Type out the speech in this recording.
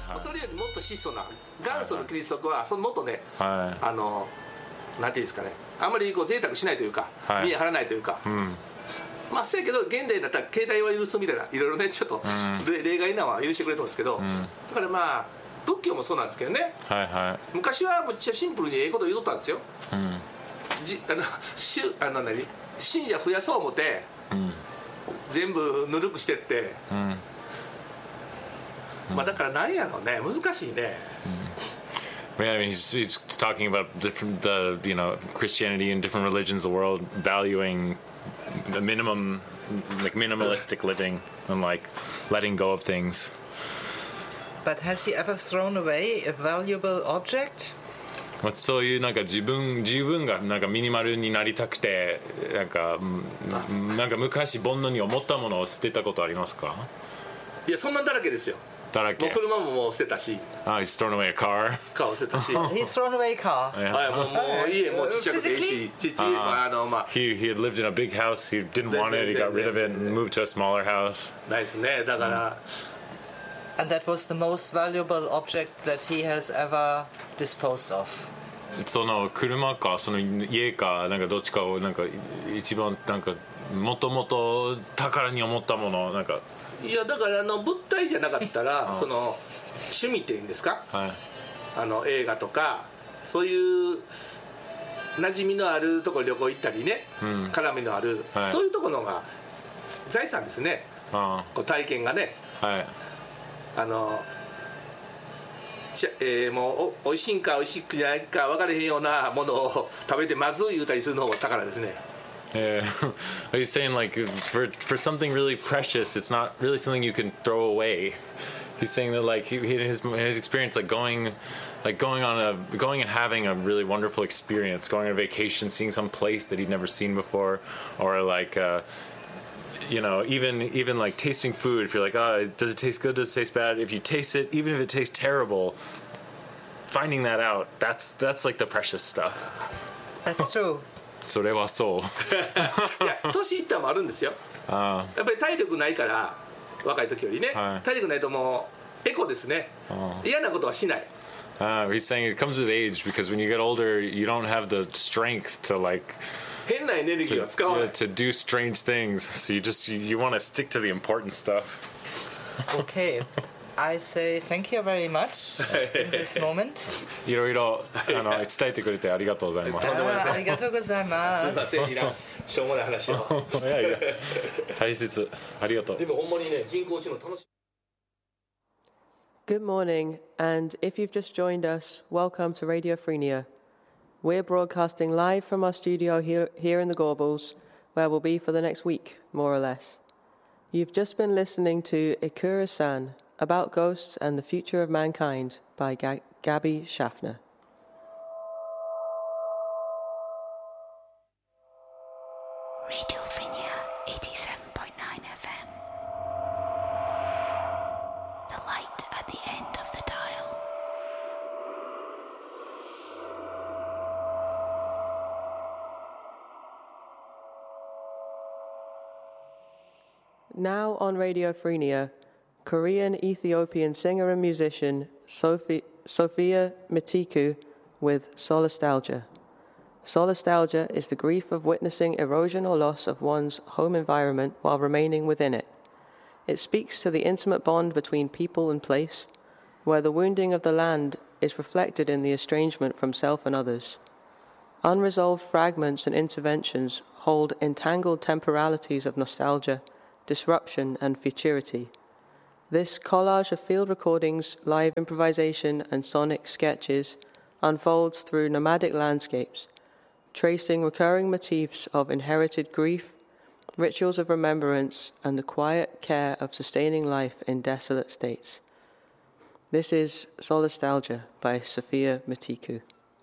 それよりもっと質素な元祖のキリスト教はそのもっとね、なんていうんですかね、あんまりこう贅沢しないというか、見え張らないというか、まあせやけど現代だったら携帯は許すみたいないろいろねちょっと、例外なのは許してくれたんですけど、だからまあ仏教もそうなんですけどね、昔はむっちゃシンプルにええこと言うとったんですよ、信者増やそう思って、全部ぬるくしてって、まあだからなんやろうね、難しいね。 Yeah, I mean, he's talking about different, Christianity and different religions of the world valuing the minimum, like minimalistic living and like letting go of things. But has he ever thrown away a valuable object? そういうなんか自分がなんかミニマルになりたくてなんか昔煩悩に思ったものを捨てたことありますか？ いやそんなんだらけですよ。だらけ。もう車ももう捨てたし。 He's thrown away a car. カーを捨てたし。 He's thrown away a car. はい、もう家もうちっちゃくていいし、 He had lived in a big house. He didn't want it. He got rid of it and moved to a smaller house. ないですね。だから。 And that was the most valuable object that he has ever disposed of. その車かその家かなんかどっちかをなんか一番なんかもともと宝に思ったものなんか。 いやだから物体じゃなかったらその趣味っていうんですか、映画とかそういう馴染みのあるところ旅行行ったりね、絡みのある、そういうところが財産ですね、こう体験がね、もうおいしいんかおいしくないか分からへんようなものを食べてまずい言うたりするのも宝ですね。 He's saying like for something really precious, it's not really something you can throw away. He's saying that like his experience like going and having a really wonderful experience, going on a vacation, seeing some place that he'd never seen before, or like even like tasting food. If you're like, does it taste good? Does it taste bad? If you taste it, even if it tastes terrible, finding that out, that's like the precious stuff. That's true. それはそう。 いや年いったのもあるんですよ。やっぱり体力ないから若い時よりね、体力ないともうエコですね。嫌なことはしない。 He's saying it comes with age because when you get older, you don't have the strength to like. 変なエネルギーは使わない。 To do strange things, so you want to stick to the important stuff. Okay. I say thank you very much in this moment. いろいろ伝えてくれてありがとうございます。 ありがとうございます。 すいません、しょうもない話を。 いや大切。ありがとう。 でもほんまにね、人工知能楽しい。 Good morning, and if you've just joined us, welcome to Radio Frenia. We're broadcasting live from our studio here in the Gorbals, where we'll be for the next week, more or less. You've just been listening to Ikura-san, About Ghosts and the Future of Mankind by Gabby Schaffner. Radio Frenia 87.9 FM. The light at the end of the dial. Now on Radio Frenia, Korean-Ethiopian singer and musician Sophia Mitiku with Solastalgia. Solastalgia is the grief of witnessing erosion or loss of one's home environment while remaining within it. It speaks to the intimate bond between people and place, where the wounding of the land is reflected in the estrangement from self and others. Unresolved fragments and interventions hold entangled temporalities of nostalgia, disruption, and futurity. This collage of field recordings, live improvisation, and sonic sketches unfolds through nomadic landscapes, tracing recurring motifs of inherited grief, rituals of remembrance, and the quiet care of sustaining life in desolate states. This is Solastalgia by Sophia Mitiku.